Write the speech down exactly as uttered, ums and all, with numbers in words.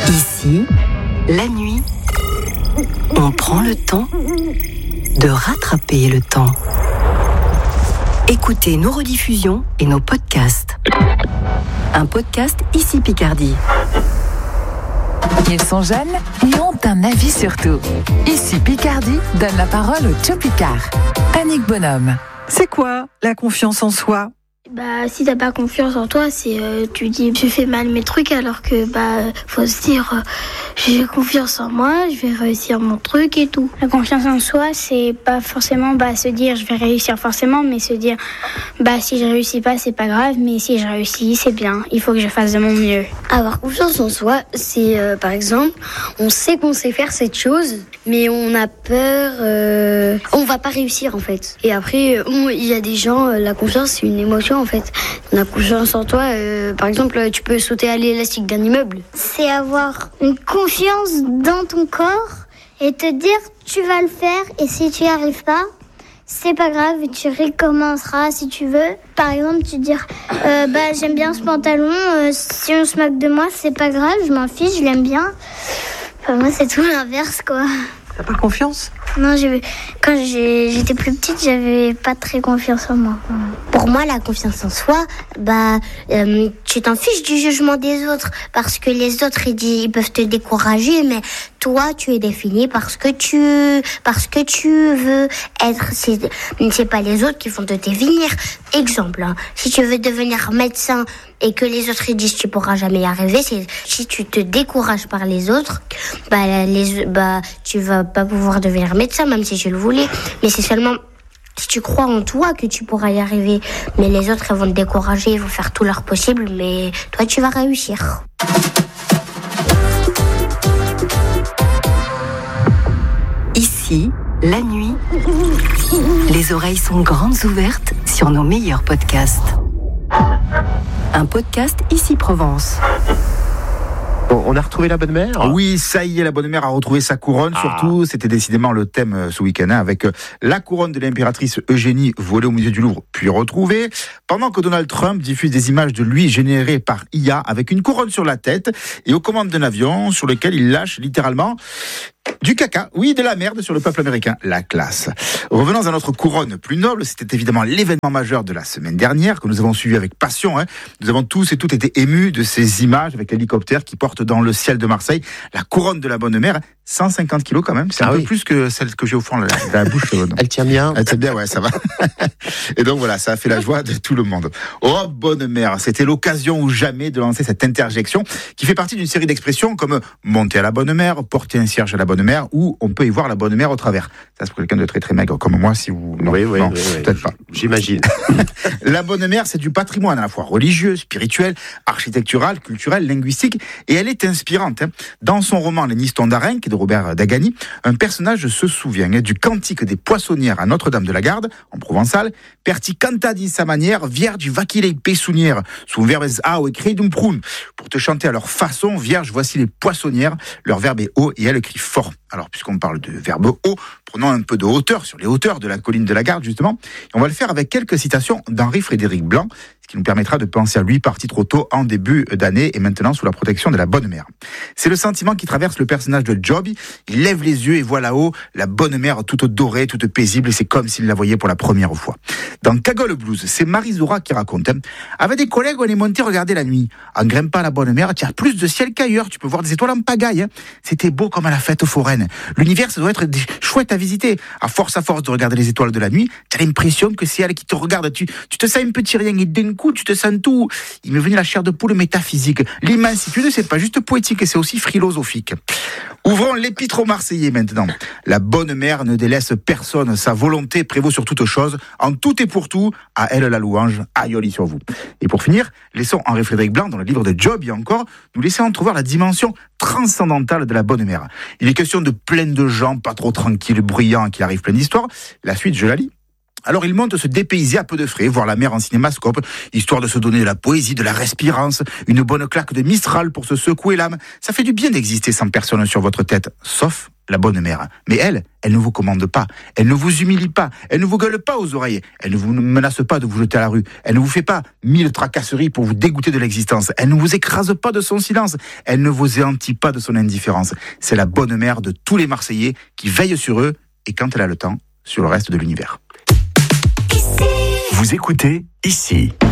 Ici, la nuit, on prend le temps de rattraper le temps. Écoutez nos rediffusions et nos podcasts. Un podcast Ici Picardie. Ils sont jeunes et ont un avis sur tout. Ici Picardie donne la parole au Joe Picard. Annick Bonhomme. C'est quoi la confiance en soi ? Bah, si t'as pas confiance en toi, c'est euh, tu dis je fais mal mes trucs, alors que bah faut se dire euh, j'ai confiance en moi, je vais réussir mon truc et tout. La confiance en soi, c'est pas forcément bah se dire je vais réussir forcément, mais se dire bah si je réussis pas c'est pas grave, mais si je réussis c'est bien, il faut que je fasse de mon mieux. Avoir confiance en soi, c'est euh, par exemple, on sait qu'on sait faire cette chose, mais on a peur, euh, on va pas réussir en fait. Et après, il y a des gens, euh, la confiance c'est une émotion. En fait, on a confiance en toi. Euh, par exemple, tu peux sauter à l'élastique d'un immeuble. C'est avoir une confiance dans ton corps et te dire tu vas le faire, et si tu n'y arrives pas, c'est pas grave, tu recommenceras si tu veux. Par exemple, tu dire euh, bah j'aime bien ce pantalon, euh, si on se moque de moi, c'est pas grave, je m'en fiche, je l'aime bien. Enfin, moi, c'est tout l'inverse, quoi. T'as pas confiance ? Non, j'ai, quand j'ai, j'étais plus petite, j'avais pas très confiance en moi. Pour moi, la confiance en soi, bah, euh, tu t'en fiches du jugement des autres, parce que les autres, ils, disent, ils peuvent te décourager, mais toi, tu es défini parce que tu, parce que tu veux être. C'est, c'est pas les autres qui vont te définir. Exemple, hein, si tu veux devenir médecin et que les autres ils disent tu pourras jamais y arriver, c'est si tu te décourages par les autres, bah, les, bah, tu vas pas pouvoir devenir médecin, même si je le voulais. Mais c'est seulement si tu crois en toi que tu pourras y arriver. Mais les autres, ils vont te décourager, ils vont faire tout leur possible, mais toi, tu vas réussir. Ici, la nuit, les oreilles sont grandes ouvertes sur nos meilleurs podcasts. Un podcast Ici Provence. On a retrouvé la bonne mère ? Oui, ça y est, la bonne mère a retrouvé sa couronne. Ah. Surtout, c'était décidément le thème ce week-end, hein, avec la couronne de l'impératrice Eugénie volée au musée du Louvre, puis retrouvée. Pendant que Donald Trump diffuse des images de lui générées par I A, avec une couronne sur la tête et aux commandes d'un avion sur lequel il lâche littéralement du caca, oui, de la merde sur le peuple américain. La classe. Revenons à notre couronne plus noble. C'était évidemment l'événement majeur de la semaine dernière que nous avons suivi avec passion. Hein. Nous avons tous et toutes été émus de ces images avec l'hélicoptère qui porte dans le ciel de Marseille la couronne de la bonne mère. cent cinquante kilos quand même. C'est ah un oui. peu plus que celle que j'ai au fond de la, la bouche. Elle tient bien. Elle tient bien, ouais, ça va. Et donc voilà, ça a fait la joie de tout le monde. Oh, bonne mère. C'était l'occasion ou jamais de lancer cette interjection qui fait partie d'une série d'expressions comme monter à la bonne mère, porter un cierge à la bonne mère, ou on peut y voir la bonne mère au travers. Ça, c'est pour quelqu'un de très très maigre comme moi, si vous... Non, oui, oui, non, oui, oui. peut-être pas. J'imagine. La bonne mère, c'est du patrimoine à la fois religieux, spirituel, architectural, culturel, linguistique, et elle est inspirante. Hein. Dans son roman Les Nistons d'Arenc de Robert Dagani, un personnage se souvient hein, du cantique des poissonnières à Notre-Dame-de-la-Garde, en provençal, perti canta di sa manière, vierge vacilei peçonnières, sous verbes a ou credum prun. Pour te chanter à leur façon, vierge, voici les poissonnières, leur verbe est haut et elle crie fort. Alors, puisqu'on parle de verbe haut, prenons un peu de hauteur, sur les hauteurs de la colline de la Garde, justement. Et on va le faire avec quelques citations d'Henri-Frédéric Blanc, ce qui nous permettra de penser à lui, parti trop tôt en début d'année et maintenant sous la protection de la bonne mère. C'est le sentiment qui traverse le personnage de Joby. Il lève les yeux et voit là-haut la bonne mère toute dorée, toute paisible, et c'est comme s'il la voyait pour la première fois. Dans Cagole Blues, c'est Marie Zora qui raconte. Hein. Avec des collègues, on est monté regarder la nuit. En grimpant à la bonne mère, tu as plus de ciel qu'ailleurs, tu peux voir des étoiles en pagaille. Hein. C'était beau comme à la fête foraine. L'univers, ça doit être chouette à visiter. À force à force de regarder les étoiles de la nuit, tu as l'impression que c'est elle qui te regarde. Tu, tu te sens un petit rien et d'un coup, tu te sens tout. Il m'est venu la chair de poule métaphysique. L'immensitude, c'est pas juste poétique, c'est aussi philosophique. Ouvrons l'épître aux Marseillais maintenant. La bonne mère ne délaisse personne. Sa volonté prévaut sur toute chose. En tout et pour tout, à elle la louange. Aïoli sur vous. Et pour finir, laissons Henri-Frédéric Blanc, dans le livre de Job, il y a encore, nous laisser entrevoir la dimension transcendantale de la bonne mère. Il est question de plein de gens, pas trop tranquilles, bruyants, qui arrivent plein d'histoires. La suite, je la lis. Alors ils montent se dépayser à peu de frais, voir la mer en cinémascope, histoire de se donner de la poésie, de la respirance, une bonne claque de Mistral pour se secouer l'âme. Ça fait du bien d'exister sans personne sur votre tête, sauf la bonne mère. Mais elle, elle ne vous commande pas, elle ne vous humilie pas, elle ne vous gueule pas aux oreilles, elle ne vous menace pas de vous jeter à la rue, elle ne vous fait pas mille tracasseries pour vous dégoûter de l'existence, elle ne vous écrase pas de son silence, elle ne vous éantit pas de son indifférence. C'est la bonne mère de tous les Marseillais qui veille sur eux et quand elle a le temps, sur le reste de l'univers. Vous écoutez Ici.